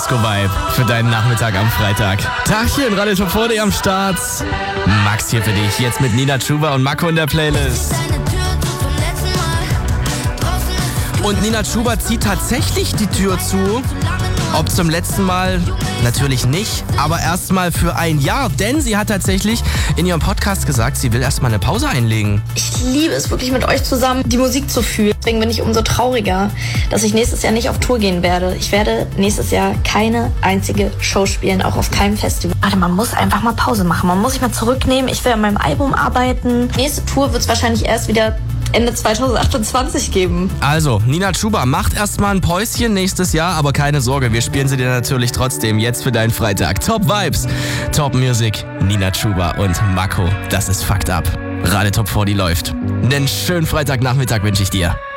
Disco-Vibe für deinen Nachmittag am Freitag. Tagchen, Radio Top 40 am Start. Max hier für dich, jetzt mit Nina Chuba und Marco in der Playlist. Und Nina Chuba zieht tatsächlich die Tür zu. Ob zum letzten Mal? Natürlich nicht, aber erstmal für ein Jahr. Denn sie hat tatsächlich in ihrem Podcast gesagt, sie will erstmal eine Pause einlegen. Ich liebe es wirklich mit euch zusammen, die Musik zu fühlen. Deswegen bin ich umso trauriger, dass ich nächstes Jahr nicht auf Tour gehen werde. Ich werde nächstes Jahr keine einzige Show spielen, auch auf keinem Festival. Warte, man muss einfach mal Pause machen. Man muss sich mal zurücknehmen. Ich will an meinem Album arbeiten. Nächste Tour wird es wahrscheinlich erst wieder Ende 2028 geben. Also, Nina Chuba macht erstmal ein Päuschen nächstes Jahr, aber keine Sorge, wir spielen sie dir natürlich trotzdem jetzt für deinen Freitag. Top Vibes, Top Music, Nina Chuba und Marco, das ist Fucked Up. Radio Top 40 läuft. Einen schönen Freitagnachmittag wünsche ich dir.